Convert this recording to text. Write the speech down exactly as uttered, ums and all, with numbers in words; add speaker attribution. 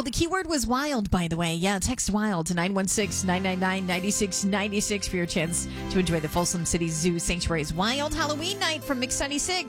Speaker 1: Oh, the keyword was wild, by the way. Yeah, text wild to nine one six, nine nine nine, nine six nine six for your chance to enjoy the Folsom City Zoo Sanctuary's Wild Halloween Night from Mix ninety-six.